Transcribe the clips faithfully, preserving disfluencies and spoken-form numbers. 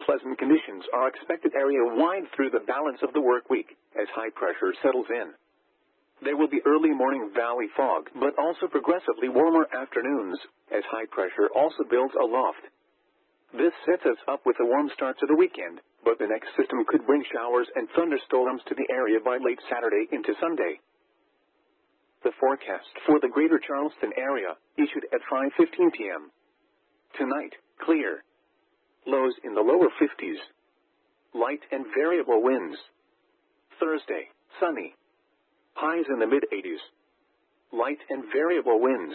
pleasant conditions are expected area-wide through the balance of the work week, as high pressure settles in. There will be early morning valley fog, but also progressively warmer afternoons, as high pressure also builds aloft. This sets us up with a warm start to the weekend, but the next system could bring showers and thunderstorms to the area by late Saturday into Sunday. The forecast for the Greater Charleston area, issued at five fifteen p m Tonight, clear. Lows in the lower fifties. Light and variable winds. Thursday, sunny. Highs in the mid-eighties. Light and variable winds.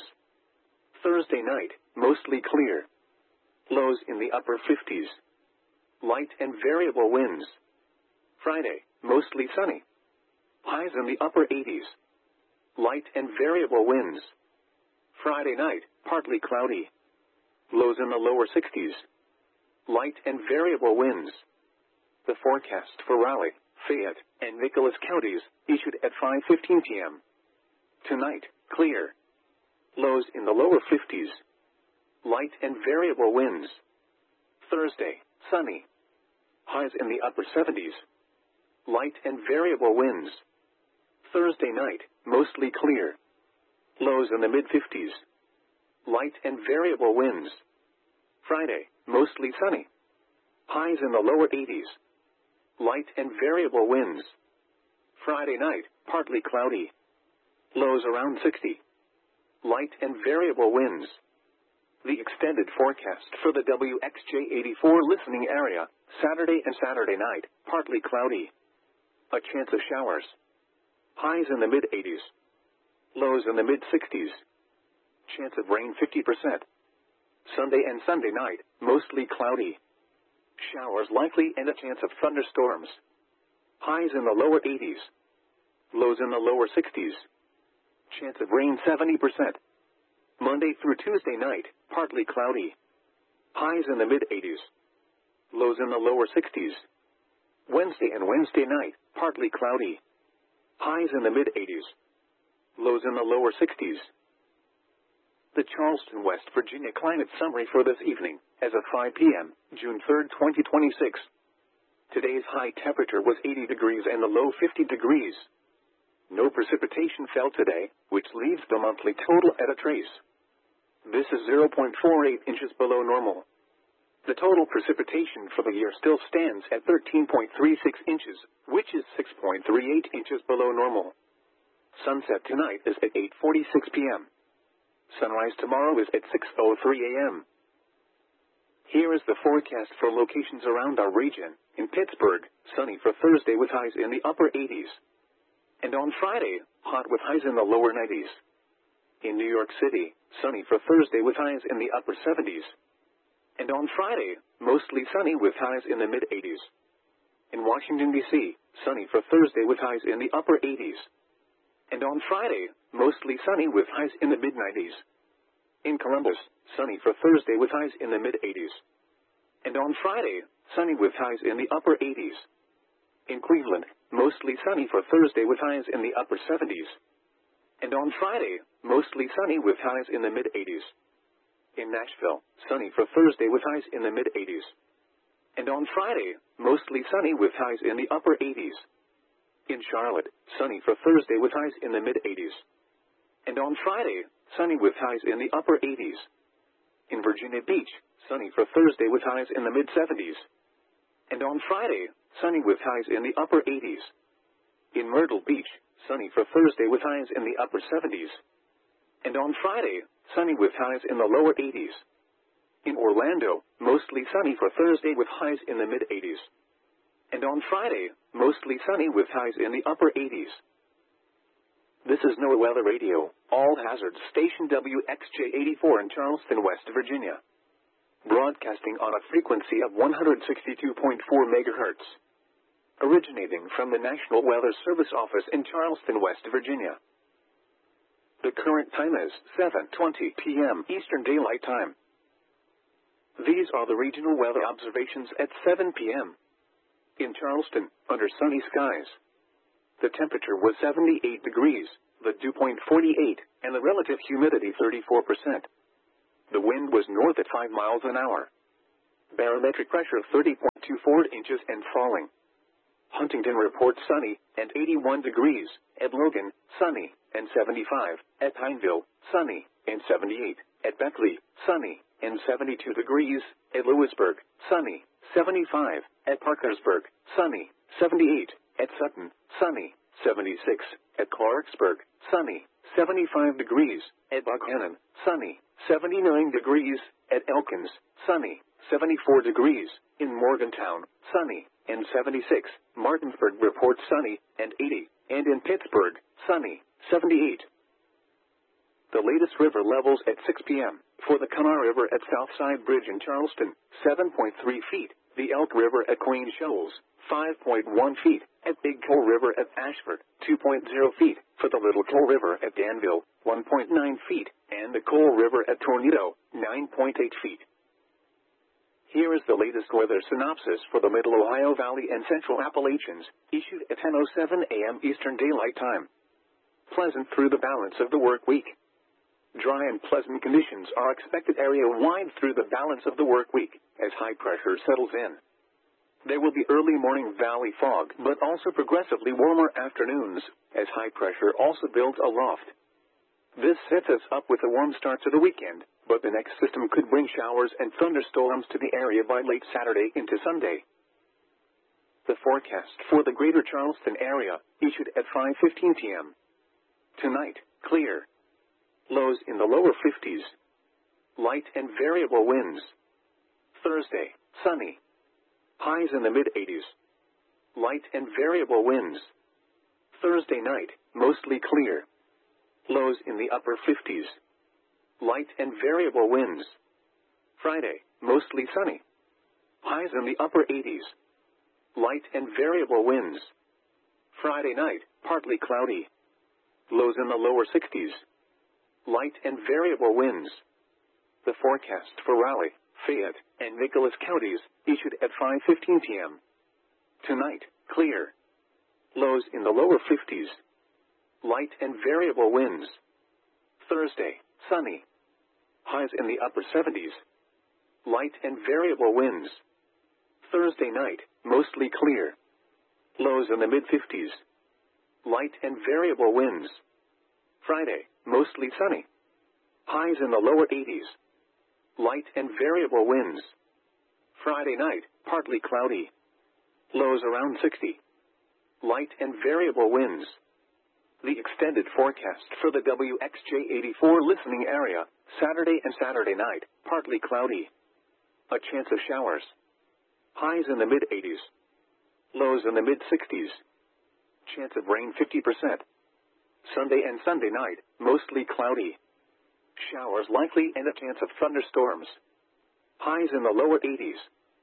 Thursday night, mostly clear. Lows in the upper fifties. Light and variable winds. Friday, mostly sunny. Highs in the upper eighties. Light and variable winds. Friday night, partly cloudy. Lows in the lower sixties. Light and variable winds. The forecast for Raleigh, Fayette, and Nicholas counties, issued at five fifteen p m Tonight, clear. Lows in the lower fifties. Light and variable winds. Thursday, sunny. Highs in the upper seventies. Light and variable winds. Thursday night, mostly clear. Lows in the mid-fifties. Light and variable winds. Friday, mostly sunny. Highs in the lower eighties. Light and variable winds. Friday night, partly cloudy. Lows around sixty. Light and variable winds. The extended forecast for the W X J eighty-four listening area, Saturday and Saturday night, partly cloudy. A chance of showers. Highs in the mid-eighties. Lows in the mid-sixties. Chance of rain fifty percent. Sunday and Sunday night, mostly cloudy. Showers likely and a chance of thunderstorms. Highs in the lower eighties. Lows in the lower sixties. Chance of rain seventy percent. Monday through Tuesday night, partly cloudy. Highs in the mid-eighties. Lows in the lower sixties. Wednesday and Wednesday night, partly cloudy. Highs in the mid-eighties. Lows in the lower sixties. The Charleston, West Virginia climate summary for this evening, as of five p m, June third, twenty twenty-six. Today's high temperature was eighty degrees and the low fifty degrees. No precipitation fell today, which leaves the monthly total at a trace. This is zero point four eight inches below normal. The total precipitation for the year still stands at thirteen point three six inches, which is six point three eight inches below normal. Sunset tonight is at eight forty-six p m Sunrise tomorrow is at six oh three a m Here is the forecast for locations around our region. In Pittsburgh, sunny for Thursday with highs in the upper eighties. And on Friday, hot with highs in the lower nineties. In New York City, sunny for Thursday with highs in the upper seventies. And on Friday, mostly sunny with highs in the mid-eighties. In Washington, D C, sunny for Thursday with highs in the upper eighties. And on Friday, mostly sunny with highs in the mid-nineties. In Columbus, sunny for Thursday with highs in the mid-eighties. And on Friday, sunny with highs in the upper eighties. In Cleveland, mostly sunny for Thursday with highs in the upper seventies. And on Friday, mostly sunny with highs in the mid-eighties. In Nashville, sunny for Thursday with highs in the mid-eighties. And on Friday, mostly sunny with highs in the upper eighties. In Charlotte, sunny for Thursday with highs in the mid-eighties. And on Friday, sunny with highs in the upper eighties. In Virginia Beach, sunny for Thursday with highs in the mid-seventies. And on Friday, sunny with highs in the upper eighties. In Myrtle Beach, sunny for Thursday with highs in the upper seventies. And on Friday, sunny with highs in the lower eighties. In Orlando, mostly sunny for Thursday with highs in the mid-eighties. And on Friday, mostly sunny with highs in the upper eighties. This is NOAA Weather Radio, all hazards station W X J eighty-four in Charleston, West Virginia. Broadcasting on a frequency of one hundred sixty-two point four megahertz. Originating from the National Weather Service office in Charleston, West Virginia. The current time is seven twenty p m Eastern Daylight Time. These are the regional weather observations at seven p m In Charleston, under sunny skies. The temperature was seventy-eight degrees, the dew point forty-eight, and the relative humidity thirty-four percent. The wind was north at five miles an hour. Barometric pressure thirty point two four inches and falling. Huntington reports sunny and eighty-one degrees. At Logan, sunny and seventy-five. At Pineville, sunny and seventy-eight. At Beckley, sunny and seventy-two degrees. At Lewisburg, sunny, seventy-five. At Parkersburg, sunny, seventy-eight. At Sutton, sunny, seventy-six. At Clarksburg, sunny, seventy-five degrees. At Buckhannon, sunny, seventy-nine degrees. At Elkins, sunny, seventy-four degrees. In Morgantown, sunny and seventy-six. Martinsburg reports sunny and eighty. And in Pittsburgh, sunny, seventy-eight. The latest river levels at six p.m. For the Kanawha River at Southside Bridge in Charleston, seven point three feet. The Elk River at Queen Shoals, five point one feet. At Big Coal River at Ashford, two point zero feet. For the Little Coal River at Danville, one point nine feet. And the Coal River at Tornado, nine point eight feet. Here is the latest weather synopsis for the Middle Ohio Valley and Central Appalachians, issued at ten oh seven a.m. Eastern Daylight Time. Pleasant through the balance of the work week. Dry and pleasant conditions are expected area-wide through the balance of the work week, as high pressure settles in. There will be early morning valley fog, but also progressively warmer afternoons, as high pressure also builds aloft. This sets us up with a warm start to the weekend, but the next system could bring showers and thunderstorms to the area by late Saturday into Sunday. The forecast for the greater Charleston area, issued at five fifteen p.m. Tonight, clear. Lows in the lower fifties. Light and variable winds. Thursday, sunny. Highs in the mid-eighties. Light and variable winds. Thursday night, mostly clear. Lows in the upper fifties. Light and variable winds. Friday, mostly sunny. Highs in the upper eighties. Light and variable winds. Friday night, partly cloudy. Lows in the lower sixties. Light and variable winds. The forecast for Raleigh, Fayette, and Nicholas counties, issued at five fifteen p.m. Tonight, clear. Lows in the lower fifties. Light and variable winds. Thursday, sunny. Highs in the upper seventies. Light and variable winds. Thursday night, mostly clear. Lows in the mid-fifties. Light and variable winds. Friday, mostly sunny. Highs in the lower eighties. Light and variable winds. Friday night, partly cloudy. Lows around sixty. Light and variable winds. The extended forecast for the W X J eighty-four listening area, Saturday and Saturday night, partly cloudy. A chance of showers. Highs in the mid-eighties. Lows in the mid-sixties. Chance of rain fifty percent. Sunday and Sunday night, mostly cloudy. Showers likely and a chance of thunderstorms. Highs in the lower eighties.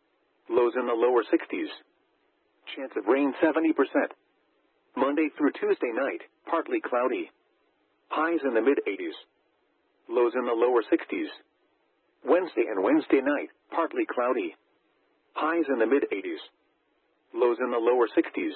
Lows in the lower sixties. Chance of rain seventy percent. Monday through Tuesday night, partly cloudy. Highs in the mid-eighties. Lows in the lower sixties. Wednesday and Wednesday night, partly cloudy. Highs in the mid-eighties. Lows in the lower sixties.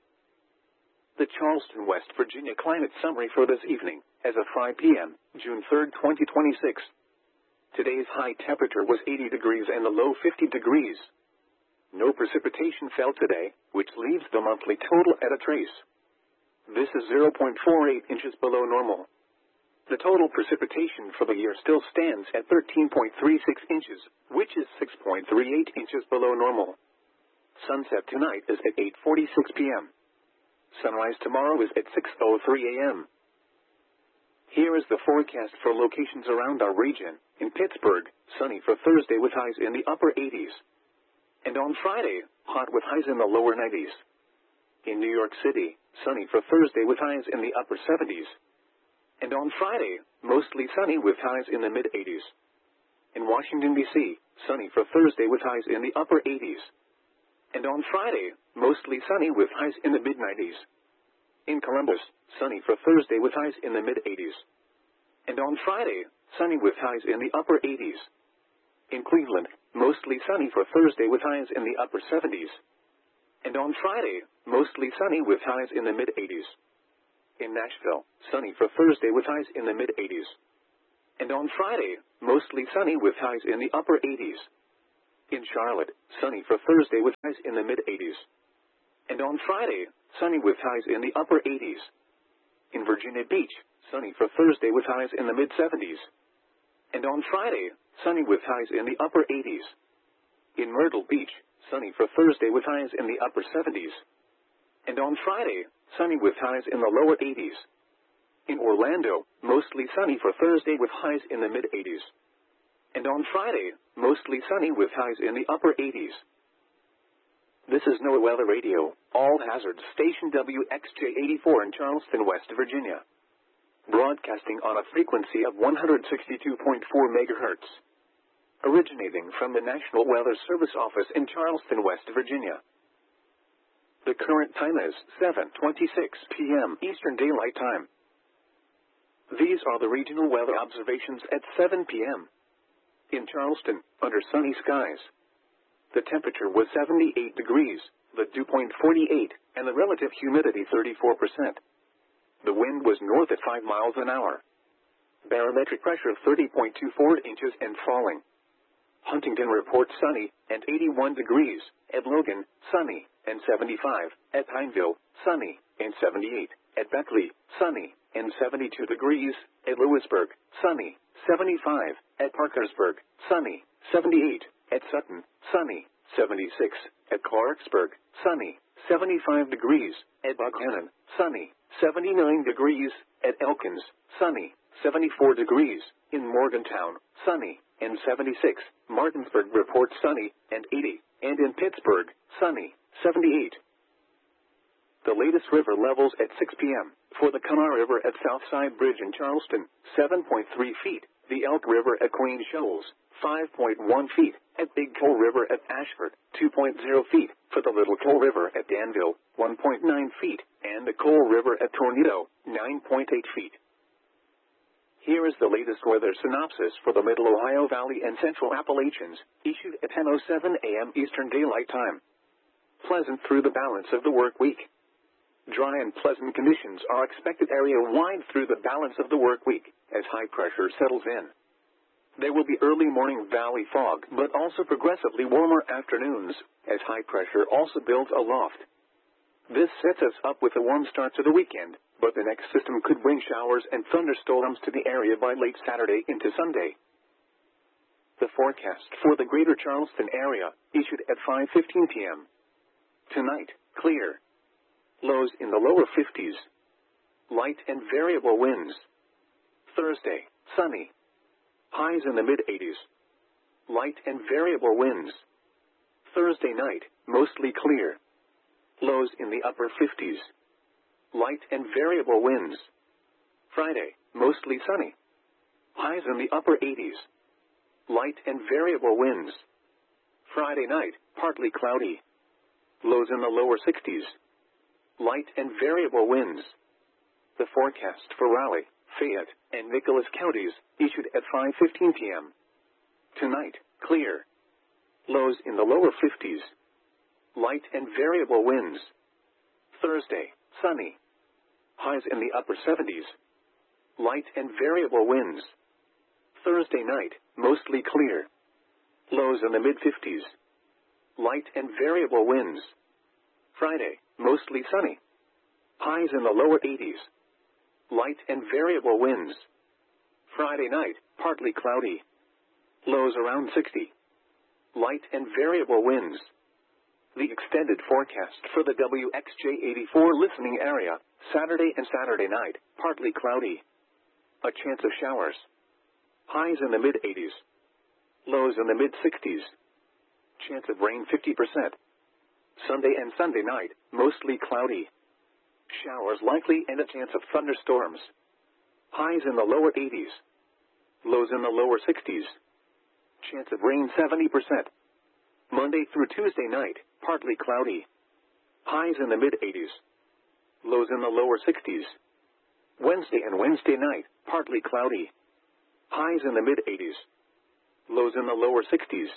The Charleston, West Virginia climate summary for this evening, as of five p.m., June third, twenty twenty-six. Today's high temperature was eighty degrees and the low fifty degrees. No precipitation fell today, which leaves the monthly total at a trace. This is zero point four eight inches below normal. The total precipitation for the year still stands at thirteen point three six inches, which is six point three eight inches below normal. Sunset tonight is at eight forty-six p.m. Sunrise tomorrow is at six oh three a.m. Here is the forecast for locations around our region. In Pittsburgh, sunny for Thursday with highs in the upper eighties. And on Friday, hot with highs in the lower nineties. In New York City, sunny for Thursday with highs in the upper seventies. And on Friday, mostly sunny with highs in the mid-eighties. In Washington, D C, sunny for Thursday with highs in the upper eighties. And on Friday, mostly sunny with highs in the mid-nineties. In Columbus, sunny for Thursday with highs in the mid-eighties. And on Friday, sunny with highs in the upper eighties. In Cleveland, mostly sunny for Thursday with highs in the upper seventies. And on Friday, mostly sunny with highs in the mid-eighties. In Nashville, sunny for Thursday with highs in the mid-eighties. And on Friday, mostly sunny with highs in the upper eighties. In Charlotte, sunny for Thursday with highs in the mid-eighties. And on Friday, sunny with highs in the upper eighties. In Virginia Beach, sunny for Thursday with highs in the mid-seventies. And on Friday, sunny with highs in the upper eighties. In Myrtle Beach, sunny for Thursday with highs in the upper seventies. And on Friday, sunny with highs in the lower eighties. In Orlando, mostly sunny for Thursday with highs in the mid-eighties. And on Friday, mostly sunny with highs in the upper eighties. This is NOAA Weather Radio, all hazards station W X J eighty-four in Charleston, West Virginia. Broadcasting on a frequency of one hundred sixty-two point four megahertz. Originating from the National Weather Service office in Charleston, West Virginia. The current time is seven twenty-six p m Eastern Daylight Time. These are the regional weather observations at seven p m In Charleston, under sunny skies. The temperature was seventy-eight degrees, the dew point forty-eight, and the relative humidity thirty-four percent. The wind was north at five miles an hour. Barometric pressure thirty point two four inches and falling. Huntington reports sunny and eighty-one degrees, at Logan, sunny, and seventy-five, at Pineville, sunny, and seventy-eight, at Beckley, sunny, and seventy-two degrees, at Lewisburg, sunny, seventy-five, at Parkersburg, sunny, seventy-eight, at Sutton, sunny, seventy-six, at Clarksburg, sunny, seventy-five degrees, at Buckhannon, sunny, seventy-nine degrees, at Elkins, sunny, seventy-four degrees, in Morgantown, sunny, and seventy-six, Martinsburg reports sunny, and eighty, and in Pittsburgh, sunny, seventy-eight. The latest river levels at six p m For the Kanawha River at Southside Bridge in Charleston, seven point three feet. The Elk River at Queen Shoals, five point one feet. At Big Coal River at Ashford, two point zero feet. For the Little Coal River at Danville, one point nine feet. And the Coal River at Tornado, nine point eight feet. Here is the latest weather synopsis for the Middle Ohio Valley and Central Appalachians, issued at ten oh seven a m Eastern Daylight Time. Pleasant through the balance of the work week. Dry and pleasant conditions are expected area-wide through the balance of the work week, as high pressure settles in. There will be early morning valley fog, but also progressively warmer afternoons, as high pressure also builds aloft. This sets us up with a warm start to the weekend, but the next system could bring showers and thunderstorms to the area by late Saturday into Sunday. The forecast for the greater Charleston area, issued at five fifteen p m Tonight, clear. Lows in the lower fifties. Light and variable winds. Thursday, sunny. Highs in the mid-eighties. Light and variable winds. Thursday night, mostly clear. Lows in the upper fifties. Light and variable winds. Friday, mostly sunny. Highs in the upper eighties. Light and variable winds. Friday night, partly cloudy. Lows in the lower sixties. Light and variable winds. The forecast for Raleigh, Fayette, and Nicholas counties, issued at five fifteen p m Tonight, clear. Lows in the lower fifties. Light and variable winds. Thursday, sunny. Highs in the upper seventies. Light and variable winds. Thursday night, mostly clear. Lows in the mid-fifties. Light and variable winds. Friday, mostly sunny. Highs in the lower eighties. Light and variable winds. Friday night, partly cloudy. Lows around sixty. Light and variable winds. The extended forecast for the W X J eighty-four listening area, Saturday and Saturday night, partly cloudy. A chance of showers. Highs in the mid-eighties. Lows in the mid-sixties. Chance of rain fifty percent. Sunday and Sunday night, mostly cloudy. Showers likely and a chance of thunderstorms. Highs in the lower eighties. Lows in the lower sixties. Chance of rain seventy percent. Monday through Tuesday night, partly cloudy. Highs in the mid-eighties. Lows in the lower sixties. Wednesday and Wednesday night, partly cloudy. Highs in the mid-eighties. Lows in the lower sixties.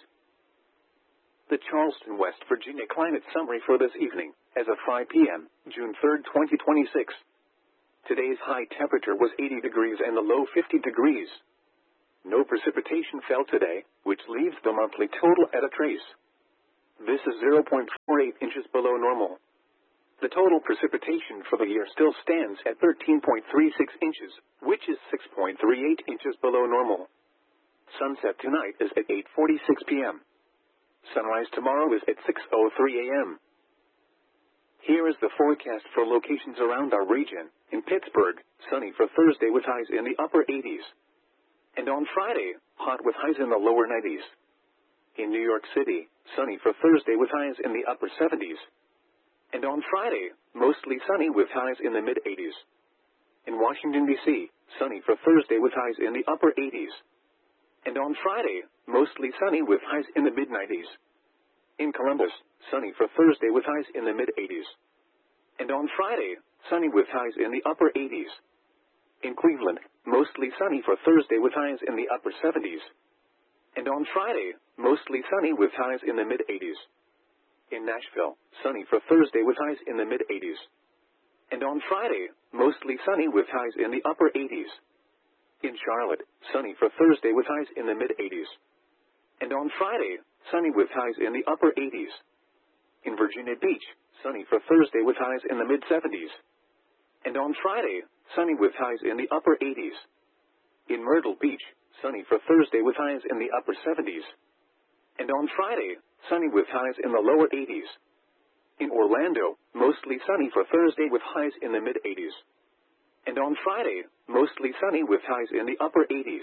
The Charleston, West Virginia climate summary for this evening, as of five p m, June third, twenty twenty-six. Today's high temperature was eighty degrees and the low fifty degrees. No precipitation fell today, which leaves the monthly total at a trace. This is zero point four eight inches below normal. The total precipitation for the year still stands at thirteen point three six inches, which is six point three eight inches below normal. Sunset tonight is at eight forty-six p m Sunrise tomorrow is at six oh three a m Here is the forecast for locations around our region. In Pittsburgh, sunny for Thursday with highs in the upper eighties. And on Friday, hot with highs in the lower nineties. In New York City, sunny for Thursday with highs in the upper seventies. And on Friday, mostly sunny with highs in the mid-eighties. In Washington, D C, sunny for Thursday with highs in the upper eighties. And on Friday, mostly sunny with highs in the mid-nineties. In Columbus, sunny for Thursday with highs in the mid-eighties. And on Friday, sunny with highs in the upper eighties. In Cleveland, mostly sunny for Thursday with highs in the upper seventies. And on Friday, mostly sunny with highs in the mid-eighties. In Nashville, sunny for Thursday with highs in the mid-eighties. And on Friday, mostly sunny with highs in the upper eighties. In Charlotte, sunny for Thursday with highs in the mid-eighties. And on Friday, sunny with highs in the upper eighties. In Virginia Beach, sunny for Thursday with highs in the mid-seventies. And on Friday, sunny with highs in the upper eighties. In Myrtle Beach, sunny for Thursday with highs in the upper seventies. And on Friday, sunny with highs in the lower eighties. In Orlando, mostly sunny for Thursday with highs in the mid-eighties. And on Friday, mostly sunny with highs in the upper eighties.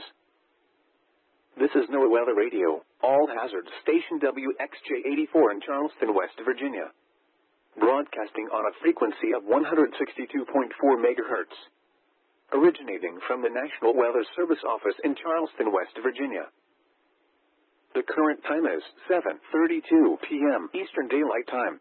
This is NOAA Weather Radio, All Hazards Station W X J eighty-four in Charleston, West Virginia. Broadcasting on a frequency of one hundred sixty-two point four megahertz. Originating from the National Weather Service office in Charleston, West Virginia. The current time is seven thirty-two p m Eastern Daylight Time.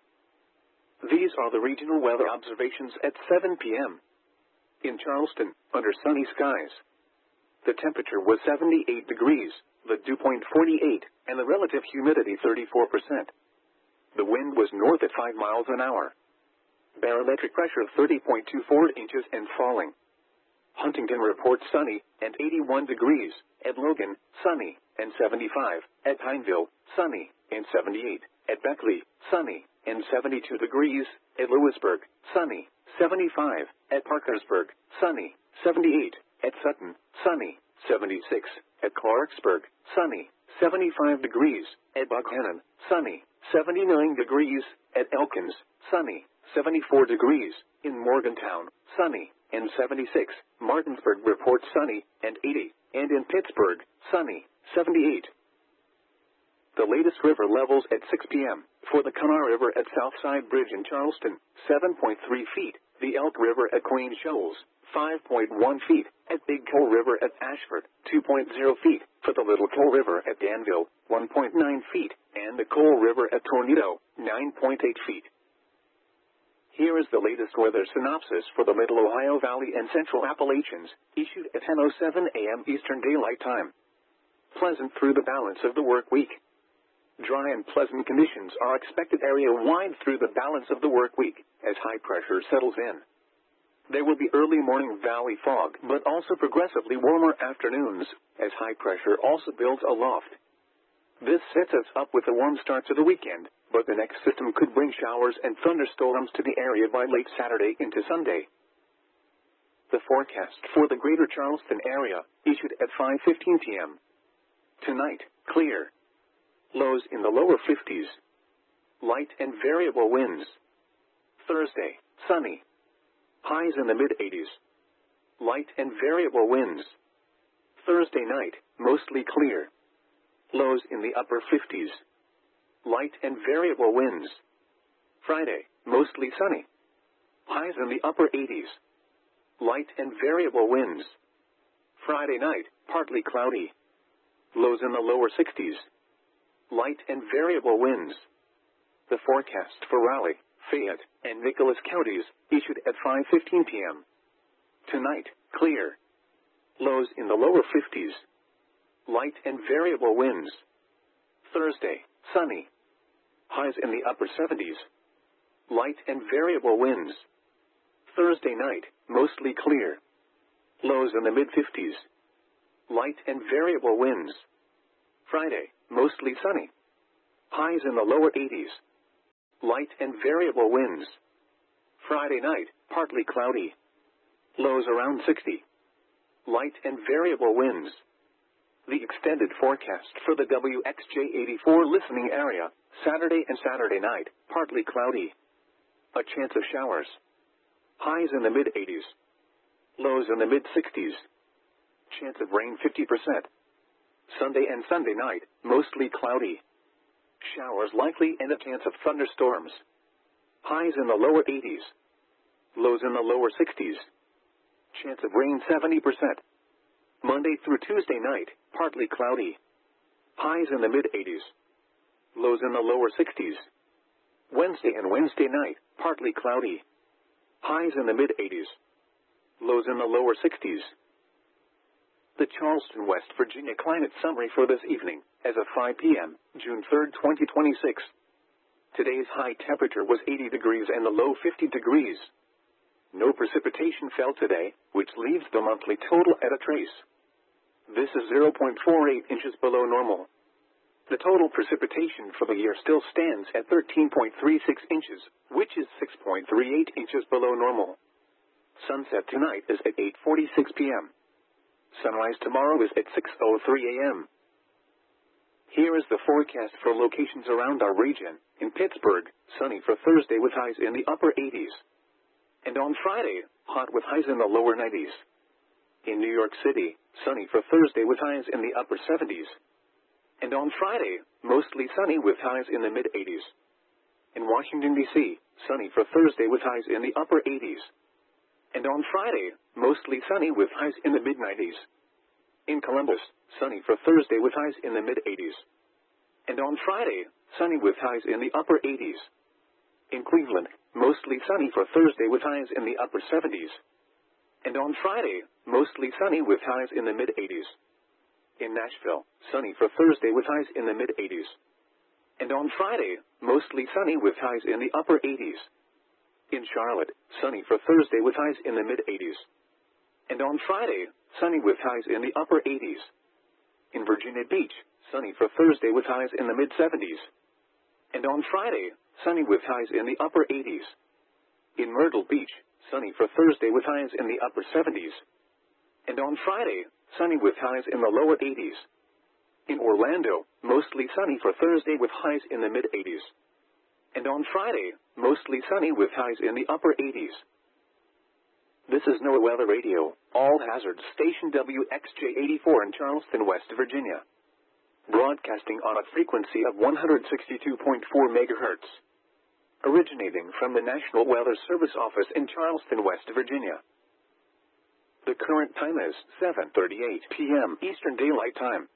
These are the regional weather observations at seven p m In Charleston, under sunny skies. The temperature was seventy-eight degrees, the dew point forty-eight, and the relative humidity thirty-four percent. The wind was north at five miles an hour. Barometric pressure thirty point two four inches and falling. Huntington reports sunny, and eighty-one degrees. At Logan, sunny, and seventy-five. At Pineville, sunny, and seventy-eight. At Beckley, sunny, and seventy-two degrees. At Lewisburg, sunny, seventy-five. At Parkersburg, sunny, seventy-eight. At Sutton, sunny, seventy-six. At Clarksburg, sunny, seventy-five degrees. At Buckhannon, sunny, seventy-nine degrees. At Elkins, sunny, seventy-four degrees. In Morgantown, sunny, and seventy-six. Martinsburg reports sunny, and eighty. And in Pittsburgh, sunny, seventy-eight. The latest river levels at six p m For the Kanawha River at Southside Bridge in Charleston, seven point three feet. The Elk River at Queen Shoals, five point one feet. At Big Coal River at Ashford, two point zero feet. For the Little Coal River at Danville, one point nine feet. And the Coal River at Tornado, nine point eight feet. Here is the latest weather synopsis for the Middle Ohio Valley and Central Appalachians, issued at ten oh seven a m Eastern Daylight Time. Pleasant through the balance of the work week. Dry and pleasant conditions are expected area-wide through the balance of the work week, as high pressure settles in. There will be early morning valley fog, but also progressively warmer afternoons, as high pressure also builds aloft. This sets us up with a warm start to the weekend, but the next system could bring showers and thunderstorms to the area by late Saturday into Sunday. The forecast for the greater Charleston area, issued at five fifteen p m Tonight, clear. Lows in the lower fifties. Light and variable winds. Thursday, sunny. Highs in the mid-eighties. Light and variable winds. Thursday night, mostly clear. Lows in the upper fifties. Light and variable winds. Friday, mostly sunny. Highs in the upper eighties. Light and variable winds. Friday night, partly cloudy. Lows in the lower sixties. Light and variable winds. The forecast for Raleigh, Fayette, and Nicholas counties, issued at five fifteen p m Tonight, clear. Lows in the lower fifties. Light and variable winds. Thursday, sunny. Highs in the upper seventies. Light and variable winds. Thursday night, mostly clear. Lows in the mid-fifties. light and variable winds. Friday, mostly sunny. Highs in the lower eighties. Light and variable winds. Friday night, partly cloudy. Lows around sixty. Light and variable winds. The extended forecast for the W X J eighty-four listening area, Saturday and Saturday night, partly cloudy. A chance of showers. Highs in the mid-eighties. Lows in the mid-sixties. Chance of rain fifty percent. Sunday and Sunday night, mostly cloudy. Showers likely and a chance of thunderstorms. Highs in the lower eighties. Lows in the lower sixties. Chance of rain seventy percent. Monday through Tuesday night, partly cloudy. Highs in the mid-eighties. Lows in the lower sixties. Wednesday and Wednesday night, partly cloudy. Highs in the mid-eighties. Lows in the lower sixties. The Charleston, West Virginia climate summary for this evening, as of five p m, June third, twenty twenty-six. Today's high temperature was eighty degrees and the low fifty degrees. No precipitation fell today, which leaves the monthly total at a trace. This is zero point four eight inches below normal. The total precipitation for the year still stands at thirteen point three six inches, which is six point three eight inches below normal. Sunset tonight is at eight forty-six p m Sunrise tomorrow is at six oh three a m Here is the forecast for locations around our region. In Pittsburgh, sunny for Thursday with highs in the upper eighties. And on Friday, hot with highs in the lower nineties. In New York City, sunny for Thursday with highs in the upper seventies. And on Friday, mostly sunny with highs in the mid-eighties. In Washington, D C, sunny for Thursday with highs in the upper eighties. And on Friday, mostly sunny with highs in the mid-nineties. In Columbus, sunny for Thursday with highs in the mid-eighties. And on Friday, sunny with highs in the upper eighties. In Cleveland, mostly sunny for Thursday with highs in the upper seventies. And on Friday, mostly sunny with highs in the mid-eighties. In Nashville, sunny for Thursday with highs in the mid-eighties. And on Friday, mostly sunny with highs in the upper eighties. In Charlotte, sunny for Thursday with highs in the mid-eighties. And on Friday, sunny with highs in the upper eighties. In Virginia Beach, sunny for Thursday with highs in the mid-seventies. And on Friday, sunny with highs in the upper eighties. In Myrtle Beach, sunny for Thursday with highs in the upper seventies. And on Friday, sunny with highs in the lower eighties. In Orlando, mostly sunny for Thursday with highs in the mid-eighties. And on Friday, mostly sunny with highs in the upper eighties. This is NOAA Weather Radio, all hazards station W X J eighty-four in Charleston, West Virginia. Broadcasting on a frequency of one hundred sixty-two point four megahertz. Originating from the National Weather Service Office in Charleston, West Virginia. The current time is seven thirty-eight p m Eastern Daylight Time.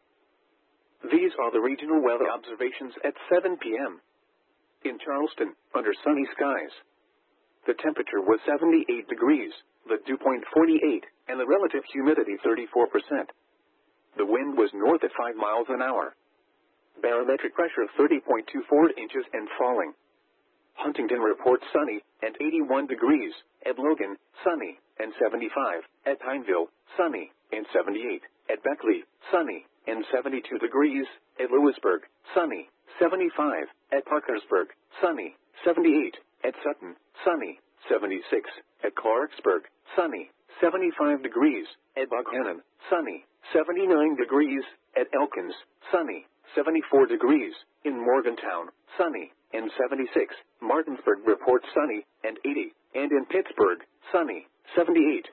These are the regional weather observations at seven p m In Charleston, under sunny skies. The temperature was seventy-eight degrees, the dew point forty-eight, and the relative humidity thirty-four percent. The wind was north at five miles an hour. Barometric pressure thirty point two four inches and falling. Huntington reports sunny, and eighty-one degrees. At Logan, sunny, and seventy-five. At Pineville, sunny, and seventy-eight. At Beckley, sunny, and seventy-two degrees. At Lewisburg, sunny, seventy-five. At Parkersburg, sunny, seventy-eight. At Sutton, sunny, seventy-six. At Clarksburg, sunny, seventy-five degrees. At Buckhannon, sunny, seventy-nine degrees. At Elkins, sunny, seventy-four degrees. In Morgantown, sunny, and seventy-six. Martinsburg reports sunny, and eighty. And in Pittsburgh, sunny, seventy-eight.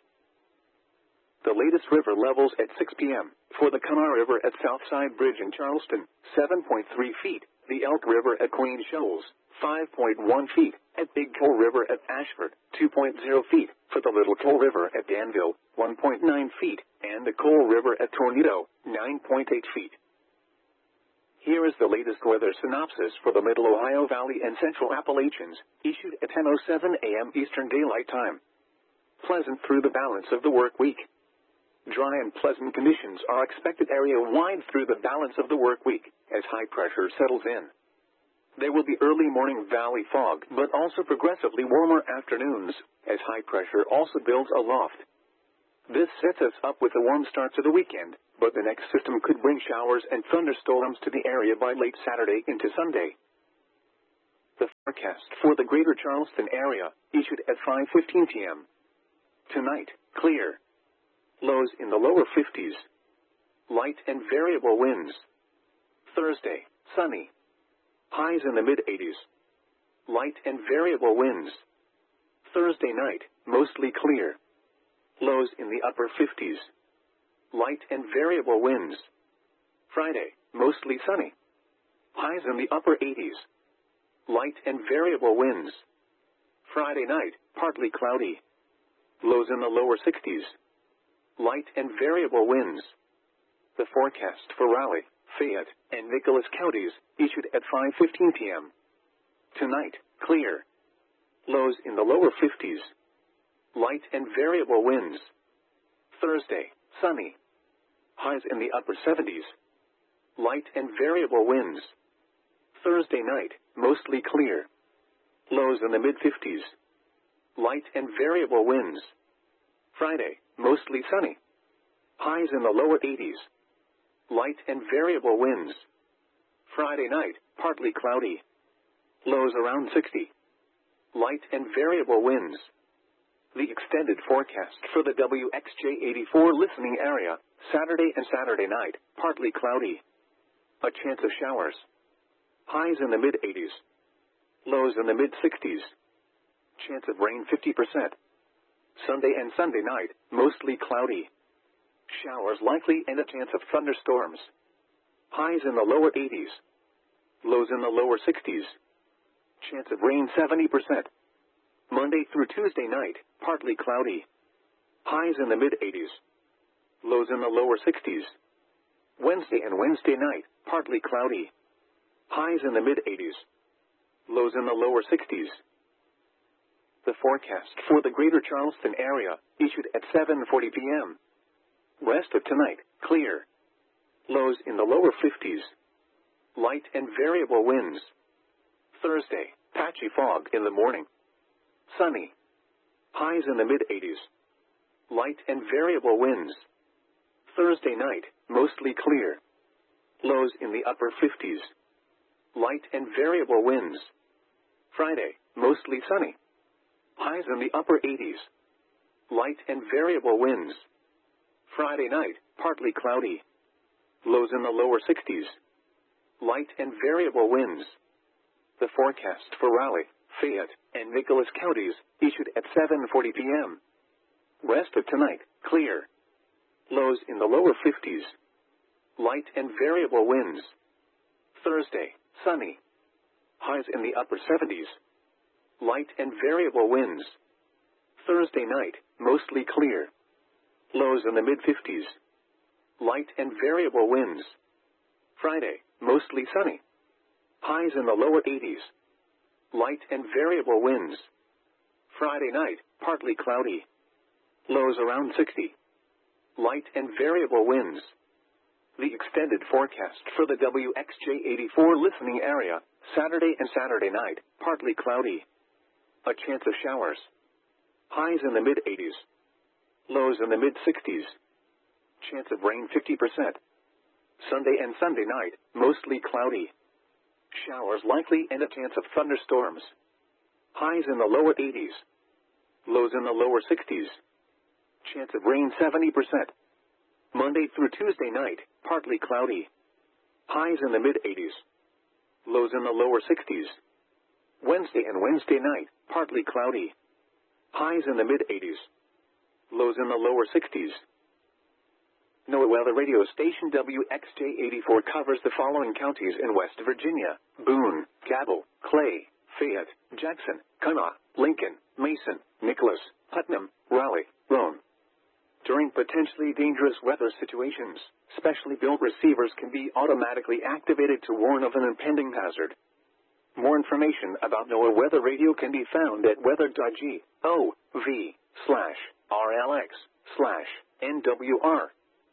The latest river levels at six p m For the Kanawha River at Southside Bridge in Charleston, seven point three feet. The Elk River at Queen Shoals, five point one feet. At Big Coal River at Ashford, two point zero feet. For the Little Coal River at Danville, one point nine feet. And the Coal River at Tornado, nine point eight feet. Here is the latest weather synopsis for the Middle Ohio Valley and Central Appalachians, issued at ten oh seven a m Eastern Daylight Time. Pleasant through the balance of the work week. Dry and pleasant conditions are expected area-wide through the balance of the work week, as high pressure settles in. There will be early morning valley fog, but also progressively warmer afternoons, as high pressure also builds aloft. This sets us up with a warm start to the weekend, but the next system could bring showers and thunderstorms to the area by late Saturday into Sunday. The forecast for the Greater Charleston area, issued at five fifteen p.m. Tonight, clear. Lows in the lower fifties. Light and variable winds. Thursday, sunny. Highs in the mid-eighties. Light and variable winds. Thursday night, mostly clear. Lows in the upper fifties. Light and variable winds. Friday, mostly sunny. Highs in the upper eighties. Light and variable winds. Friday night, partly cloudy. Lows in the lower sixties. Light and variable winds. The forecast for Raleigh, Fayette, and Nicholas counties, issued at five fifteen p.m. Tonight, clear. Lows in the lower fifties. Light and variable winds. Thursday, sunny. Highs in the upper seventies. Light and variable winds. Thursday night, mostly clear. Lows in the mid-fifties. Light and variable winds. Friday, mostly sunny. Highs in the lower eighties. Light and variable winds. Friday night, partly cloudy. Lows around sixty. Light and variable winds. The extended forecast for the W X J eighty-four listening area, Saturday and Saturday night, partly cloudy. A chance of showers. Highs in the mid-eighties. Lows in the mid-sixties. Chance of rain fifty percent. Sunday and Sunday night, mostly cloudy. Showers likely and a chance of thunderstorms. Highs in the lower eighties. Lows in the lower sixties. Chance of rain seventy percent. Monday through Tuesday night, partly cloudy. Highs in the mid-eighties. Lows in the lower sixties. Wednesday and Wednesday night, partly cloudy. Highs in the mid-eighties. Lows in the lower sixties. The forecast for the Greater Charleston area, issued at seven forty p.m. Rest of tonight, clear. Lows in the lower fifties. Light and variable winds. Thursday, patchy fog in the morning. Sunny. Highs in the mid-eighties. Light and variable winds. Thursday night, mostly clear. Lows in the upper fifties. Light and variable winds. Friday, mostly sunny. Highs in the upper eighties. Light and variable winds. Friday night, partly cloudy. Lows in the lower sixties. Light and variable winds. The forecast for Raleigh, Fayette, and Nicholas counties, issued at seven forty p.m. Rest of tonight, clear. Lows in the lower fifties. Light and variable winds. Thursday, sunny. Highs in the upper seventies. Light and variable winds. Thursday night, mostly clear. Lows in the mid-fifties. Light and variable winds. Friday, mostly sunny. Highs in the lower eighties. Light and variable winds. Friday night, partly cloudy. Lows around sixty. Light and variable winds. The extended forecast for the W X J eighty-four listening area, Saturday and Saturday night, partly cloudy. A chance of showers. Highs in the mid-eighties. Lows in the mid-sixties. Chance of rain fifty percent. Sunday and Sunday night, mostly cloudy. Showers likely and a chance of thunderstorms. Highs in the lower eighties. Lows in the lower sixties. Chance of rain seventy percent. Monday through Tuesday night, partly cloudy. Highs in the mid-eighties. Lows in the lower sixties. Wednesday and Wednesday night, partly cloudy. Highs in the mid-eighties. Lows in the lower sixties. NOAA Weather Radio Station W X J eighty-four covers the following counties in West Virginia: Boone, Cabell, Clay, Fayette, Jackson, Kanawha, Lincoln, Mason, Nicholas, Putnam, Raleigh, Roane. During potentially dangerous weather situations, specially built receivers can be automatically activated to warn of an impending hazard. More information about NOAA Weather Radio can be found at weather.gov slash RLX slash NWR.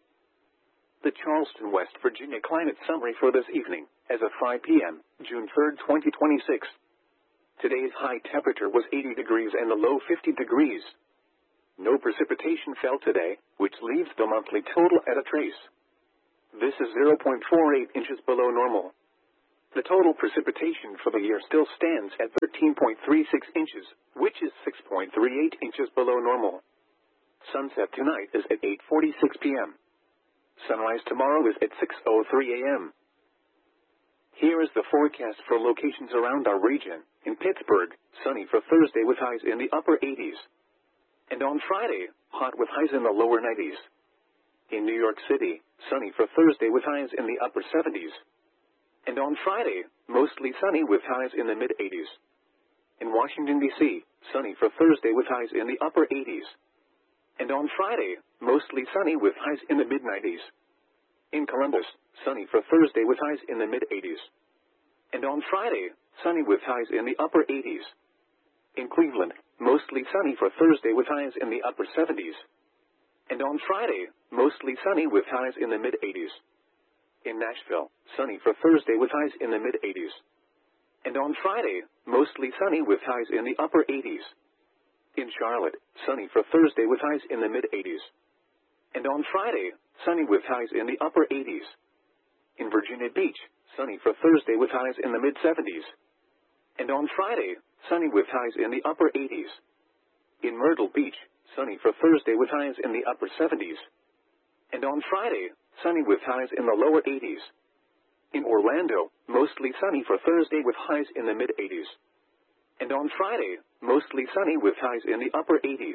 The Charleston, West Virginia climate summary for this evening, as of five p.m., June third, twenty twenty-six. Today's high temperature was eighty degrees and the low fifty degrees. No precipitation fell today, which leaves the monthly total at a trace. This is zero point four eight inches below normal. The total precipitation for the year still stands at thirteen point three six inches, which is six point three eight inches below normal. Sunset tonight is at eight forty-six p.m. Sunrise tomorrow is at six oh three a.m. Here is the forecast for locations around our region. In Pittsburgh, sunny for Thursday with highs in the upper eighties. And on Friday, hot with highs in the lower nineties. In New York City, sunny for Thursday with highs in the upper seventies. And on Friday, mostly sunny with highs in the mid-eighties. In Washington, D C, sunny for Thursday with highs in the upper eighties. And on Friday, mostly sunny with highs in the mid-nineties. In Columbus, sunny for Thursday with highs in the mid-eighties. And on Friday, sunny with highs in the upper eighties. In Cleveland, mostly sunny for Thursday with highs in the upper seventies. And on Friday, mostly sunny with highs in the mid-eighties. In Nashville, sunny for Thursday with highs in the mid-eighties. And on Friday, mostly sunny with highs in the upper eighties. In Charlotte, sunny for Thursday with highs in the mid-eighties. And on Friday, sunny with highs in the upper eighties. In Virginia Beach, sunny for Thursday with highs in the mid-seventies. And on Friday, sunny with highs in the upper eighties. In Myrtle Beach, sunny for Thursday with highs in the upper seventies. And on Friday, sunny with highs in the lower eighties. In Orlando, mostly sunny for Thursday with highs in the mid-eighties. And on Friday, mostly sunny with highs in the upper eighties.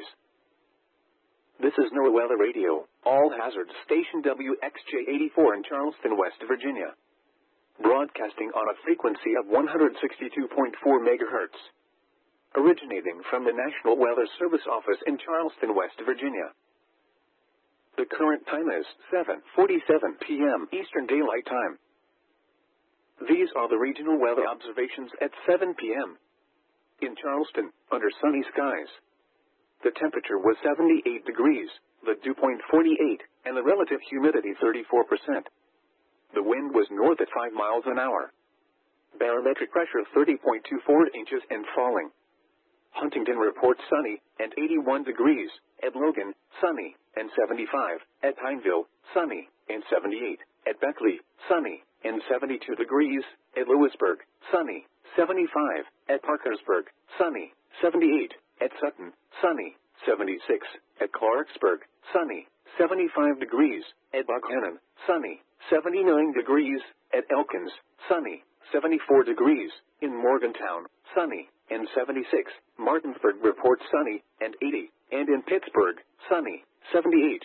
This is NOAA Weather Radio, all hazards station W X J eighty-four in Charleston, West Virginia. Broadcasting on a frequency of one hundred sixty-two point four megahertz. Originating from the National Weather Service office in Charleston, West Virginia. The current time is seven forty-seven p.m. Eastern Daylight Time. These are the regional weather observations at seven p.m. In Charleston, under sunny skies. The temperature was seventy-eight degrees, the dew point forty-eight, and the relative humidity thirty-four percent. The wind was north at five miles an hour. Barometric pressure thirty point two four inches and falling. Huntington reports sunny and eighty-one degrees. At Logan, sunny and seventy-five. At Pineville, sunny and seventy-eight. At Beckley, sunny and seventy-two degrees. At Lewisburg, sunny, seventy-five. At Parkersburg, sunny, seventy-eight. At Sutton, sunny, seventy-six. At Clarksburg, sunny, seventy-five degrees. At Buckhannon, sunny, seventy-nine degrees. At Elkins, sunny, seventy-four degrees. In Morgantown, sunny and seventy-six. Martinsburg reports sunny and eighty. And in Pittsburgh, sunny, seventy-eight.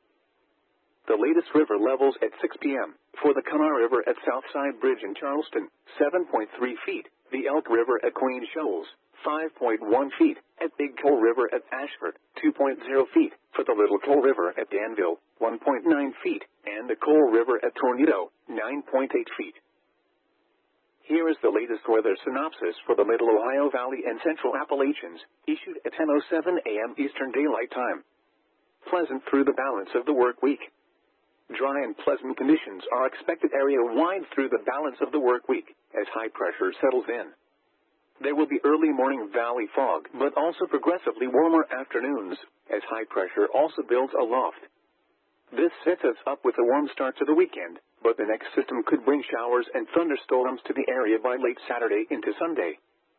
The latest river levels at six p.m. For the Kanawha River at Southside Bridge in Charleston, seven point three feet. The Elk River at Queen Shoals, five point one feet. At Big Coal River at Ashford, two point zero feet. For the Little Coal River at Danville, one point nine feet. And the Coal River at Tornado, nine point eight feet. Here is the latest weather synopsis for the Middle Ohio Valley and Central Appalachians, issued at ten oh seven a.m. Eastern Daylight Time. Pleasant through the balance of the work week. Dry and pleasant conditions are expected area-wide through the balance of the work week, as high pressure settles in. There will be early morning valley fog, but also progressively warmer afternoons, as high pressure also builds aloft. This sets us up with a warm start to the weekend, but the next system could bring showers and thunderstorms to the area by late Saturday into Sunday.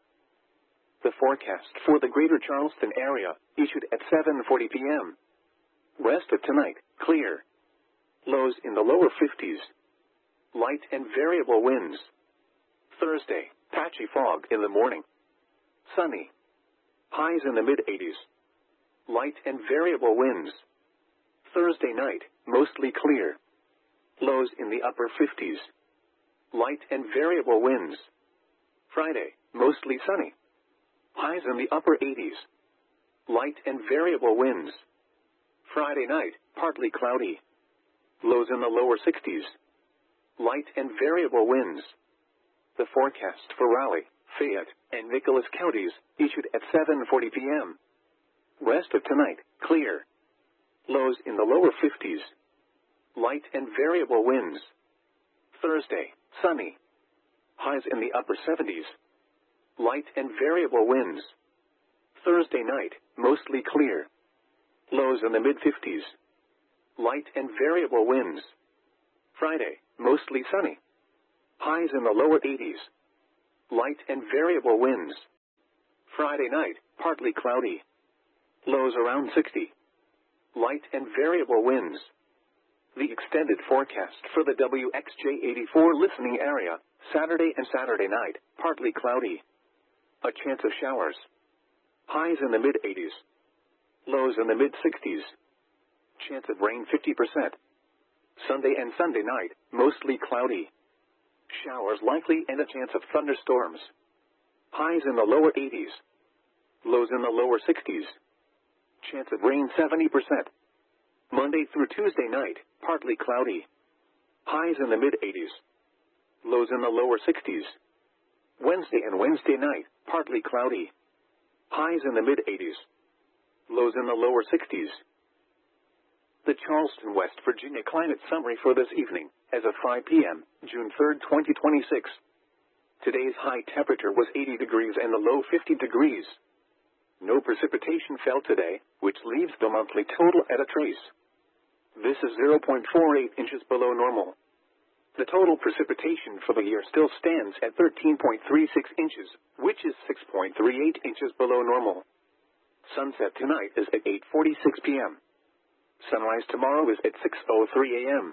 The forecast for the greater Charleston area, issued at seven forty p.m. Rest of tonight, clear. Lows in the lower fifties. Light and variable winds. Thursday, patchy fog in the morning. Sunny. Highs in the mid-eighties. Light and variable winds. Thursday night, mostly clear. Lows in the upper fifties. Light and variable winds. Friday, mostly sunny. Highs in the upper eighties. Light and variable winds. Friday night, partly cloudy. Lows in the lower sixties. Light and variable winds. The forecast for Raleigh, Fayette, and Nicholas counties, issued at seven forty p.m. Rest of tonight, clear. Lows in the lower fifties. Light and variable winds. Thursday, sunny. Highs in the upper seventies. Light and variable winds. Thursday night, mostly clear. Lows in the mid fifties. Light and variable winds. Friday, mostly sunny. Highs in the lower eighties. Light and variable winds. Friday night, partly cloudy. Lows around sixty. Light and variable winds. The extended forecast for the W X J eighty-four listening area, Saturday and Saturday night, partly cloudy. A chance of showers. Highs in the mid eighties. Lows in the mid sixties. Chance of rain fifty percent. Sunday and Sunday night, mostly cloudy. Showers likely and a chance of thunderstorms. Highs in the lower eighties. Lows in the lower sixties. Chance of rain seventy percent. Monday through Tuesday night, partly cloudy. Highs in the mid eighties. Lows in the lower sixties. Wednesday and Wednesday night, partly cloudy. Highs in the mid eighties. Lows in the lower sixties. The Charleston, West Virginia climate summary for this evening, as of five p m, June third, twenty twenty-six. Today's high temperature was eighty degrees and the low fifty degrees. No precipitation fell today, which leaves the monthly total at a trace. This is zero point four eight inches below normal. The total precipitation for the year still stands at thirteen point three six inches, which is six point three eight inches below normal. Sunset tonight is at eight forty-six p m Sunrise tomorrow is at six oh three a m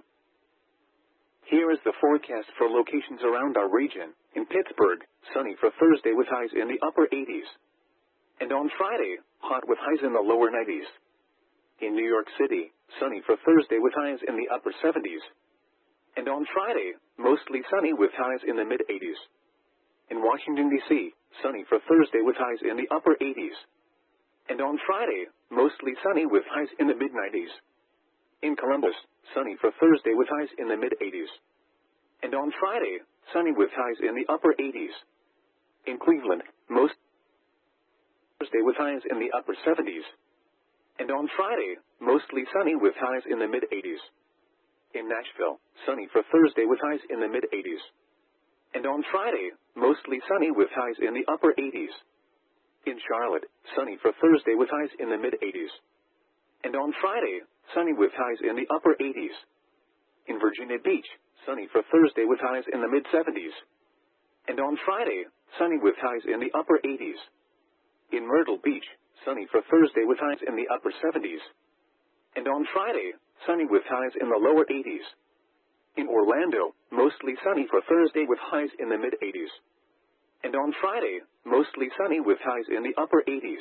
Here is the forecast for locations around our region. In Pittsburgh, sunny for Thursday with highs in the upper eighties. And on Friday, hot with highs in the lower nineties. In New York City, sunny for Thursday with highs in the upper seventies. And on Friday, mostly sunny with highs in the mid eighties. In Washington, D C, sunny for Thursday with highs in the upper eighties. And on Friday, mostly sunny with highs in the mid nineties. In Columbus, sunny for Thursday with highs in the mid eighties. And on Friday, sunny with highs in the upper eighties. In Cleveland, most Thursday with highs in the upper seventies. And on Friday, mostly sunny with highs in the mid eighties. In Nashville, sunny for Thursday with highs in the mid eighties. And on Friday, mostly sunny with highs in the upper eighties. In Charlotte, sunny for Thursday with highs in the mid eighties. And on Friday, sunny with highs in the upper eighties. In Virginia Beach, sunny for Thursday with highs in the mid seventies. And on Friday, sunny with highs in the upper eighties. In Myrtle Beach, sunny for Thursday with highs in the upper seventies. And on Friday, sunny with highs in the lower eighties. In Orlando, mostly sunny for Thursday with highs in the mid eighties. And on Friday, mostly sunny with highs in the upper eighties.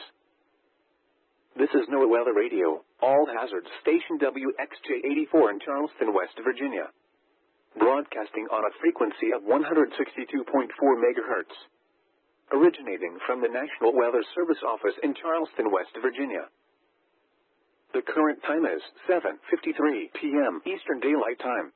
This is NOAA Weather Radio, All Hazards Station W X J eighty-four in Charleston, West Virginia. Broadcasting on a frequency of one hundred sixty-two point four megahertz. Originating from the National Weather Service Office in Charleston, West Virginia. The current time is seven fifty-three p m Eastern Daylight Time.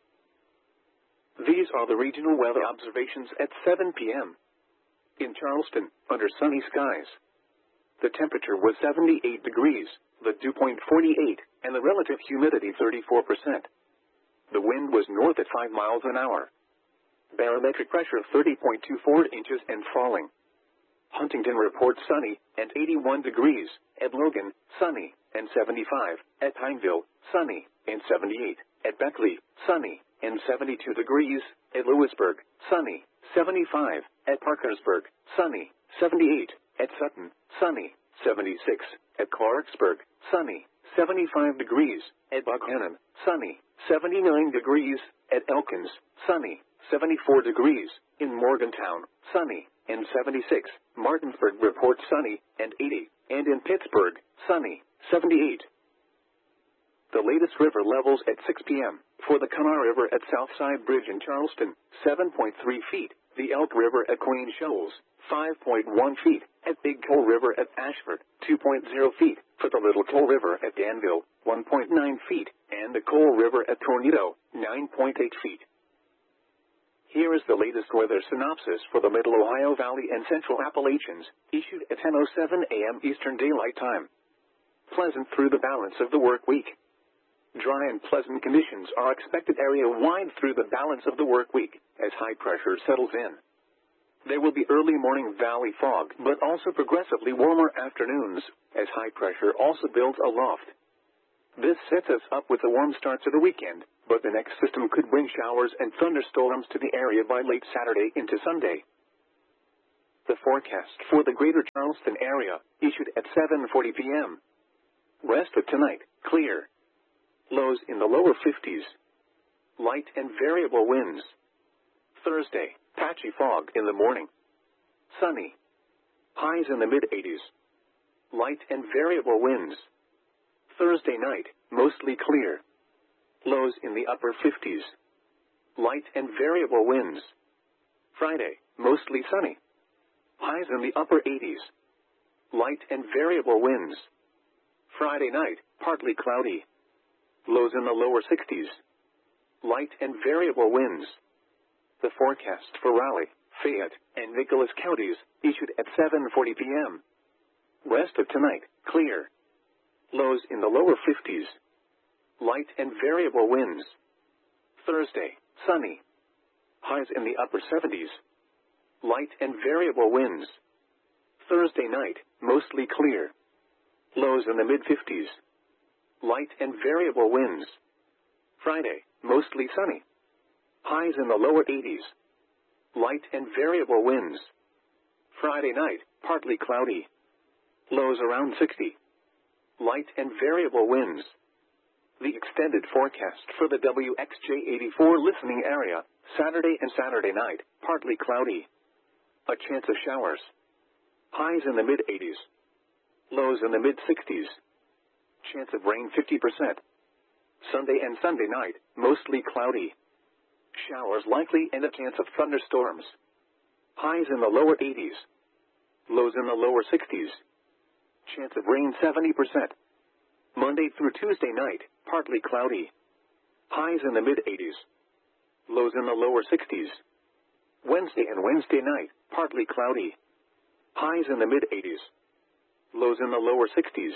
These are the regional weather observations at seven p m In Charleston, under sunny skies. The temperature was seventy-eight degrees, the dew point forty-eight, and the relative humidity thirty-four percent. The wind was north at five miles an hour. Barometric pressure thirty point two four inches and falling. Huntington reports sunny, and eighty-one degrees. At Logan, sunny, and seventy-five. At Pineville, sunny, and seventy-eight. At Beckley, sunny, and seventy-two degrees. At Lewisburg, sunny, seventy-five. At Parkersburg, sunny, seventy-eight. At Sutton, sunny, seventy-six. At Clarksburg, sunny, seventy-five degrees. At Buckhannon, sunny, seventy-nine degrees. At Elkins, sunny, seventy-four degrees. In Morgantown, sunny, and seventy-six. Martinsburg reports sunny, and eighty. And in Pittsburgh, sunny, seventy-eight. The latest river levels at six p m For the Kanawha River at Southside Bridge in Charleston, seven point three feet. The Elk River at Queen Shoals, five point one feet. At Big Coal River at Ashford, two point zero feet. For the Little Coal River at Danville, one point nine feet. And the Coal River at Tornado, nine point eight feet. Here is the latest weather synopsis for the Middle Ohio Valley and Central Appalachians, issued at ten oh seven a m Eastern Daylight Time. Pleasant through the balance of the work week. Dry and pleasant conditions are expected area-wide through the balance of the work week, as high pressure settles in. There will be early morning valley fog, but also progressively warmer afternoons, as high pressure also builds aloft. This sets us up with a warm start to the weekend, but the next system could bring showers and thunderstorms to the area by late Saturday into Sunday. The forecast for the greater Charleston area, issued at seven forty p m Rest of tonight, clear. Lows in the lower fifties. Light and variable winds. Thursday, patchy fog in the morning. Sunny. Highs in the mid-eighties. Light and variable winds. Thursday night, mostly clear. Lows in the upper fifties. Light and variable winds. Friday, mostly sunny. Highs in the upper eighties. Light and variable winds. Friday night, partly cloudy. Lows in the lower sixties. Light and variable winds. The forecast for Raleigh, Fayette, and Nicholas counties, issued at seven forty p m Rest of tonight, clear. Lows in the lower fifties. Light and variable winds. Thursday, sunny. Highs in the upper seventies. Light and variable winds. Thursday night, mostly clear. Lows in the mid-fifties. Light and variable winds. Friday, mostly sunny. Highs in the lower eighties. Light and variable winds. Friday night, partly cloudy. Lows around sixty. Light and variable winds. The extended forecast for the W X J eighty-four listening area, Saturday and Saturday night, partly cloudy. A chance of showers. Highs in the mid-eighties. Lows in the mid-sixties. Chance of rain fifty percent. Sunday and Sunday night, mostly cloudy. Showers likely and a chance of thunderstorms. Highs in the lower eighties. Lows in the lower sixties. Chance of rain seventy percent. Monday through Tuesday night, partly cloudy. Highs in the mid-eighties. Lows in the lower sixties. Wednesday and Wednesday night, partly cloudy. Highs in the mid-eighties. Lows in the lower sixties.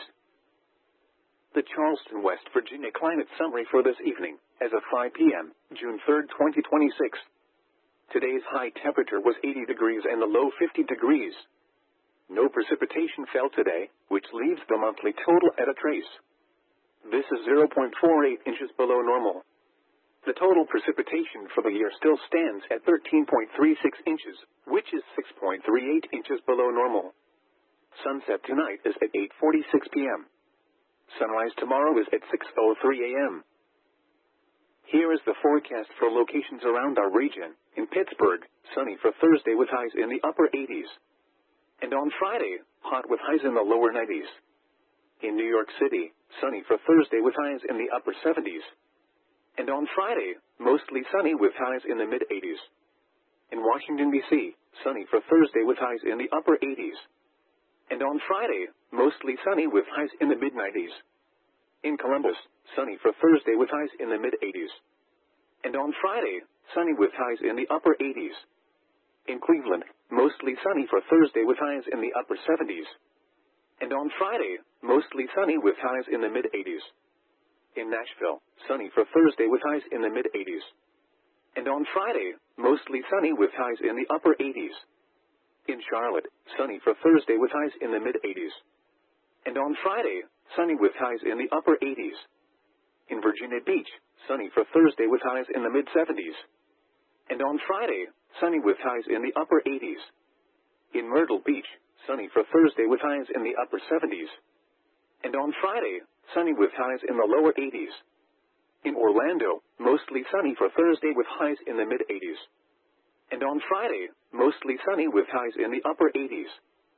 The Charleston, West Virginia climate summary for this evening, as of five p m, June third, twenty twenty-six. Today's high temperature was eighty degrees and the low fifty degrees. No precipitation fell today, which leaves the monthly total at a trace. This is zero point four eight inches below normal. The total precipitation for the year still stands at thirteen point three six inches, which is six point three eight inches below normal. Sunset tonight is at eight forty-six p m Sunrise tomorrow is at six oh three a m Here is the forecast for locations around our region. In Pittsburgh, sunny for Thursday with highs in the upper eighties. And on Friday, hot with highs in the lower nineties. In New York City, sunny for Thursday with highs in the upper seventies. And on Friday, mostly sunny with highs in the mid-eighties. In Washington, D C, sunny for Thursday with highs in the upper eighties. And on Friday, mostly sunny with highs in the mid-nineties. In Columbus, sunny for Thursday with highs in the mid-eighties. And on Friday, sunny with highs in the upper eighties. In Cleveland, mostly sunny for Thursday with highs in the upper seventies. And on Friday, mostly sunny with highs in the mid-eighties. In Nashville, sunny for Thursday with highs in the mid-eighties. And on Friday, mostly sunny with highs in the upper eighties. In Charlotte, sunny for Thursday with highs in the mid-eighties. And on Friday, sunny with highs in the upper eighties. In Virginia Beach, sunny for Thursday with highs in the mid-seventies. And on Friday, sunny with highs in the upper eighties. In Myrtle Beach, sunny for Thursday with highs in the upper seventies. And on Friday, sunny with highs in the lower eighties. In Orlando, mostly sunny for Thursday with highs in the mid-eighties. And on Friday, mostly sunny with highs in the upper eighties.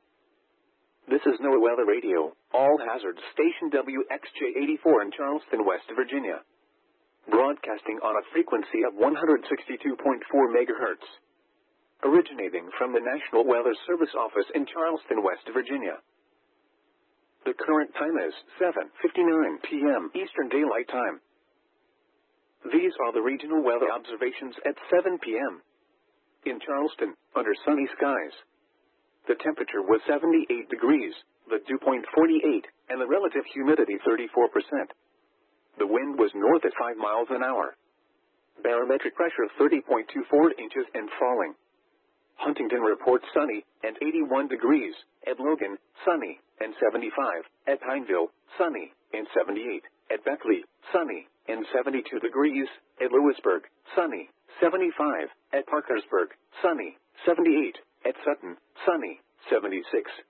This is NOAA Weather Radio, all hazards station W X J eighty-four in Charleston, West Virginia. Broadcasting on a frequency of one hundred sixty-two point four megahertz. Originating from the National Weather Service office in Charleston, West Virginia. The current time is seven fifty-nine p m Eastern Daylight Time. These are the regional weather observations at seven p m In Charleston, under sunny skies. The temperature was seventy-eight degrees, the dew point forty-eight, and the relative humidity thirty-four percent. The wind was north at five miles an hour. Barometric pressure thirty point two four inches and falling. Huntington reports sunny and eighty-one degrees, at Logan, sunny and seventy-five, at Pineville, sunny and seventy-eight, At Beckley, sunny, and seventy-two degrees. At Lewisburg, sunny, seventy-five. At Parkersburg, sunny, seventy-eight. At Sutton, sunny, seventy-six.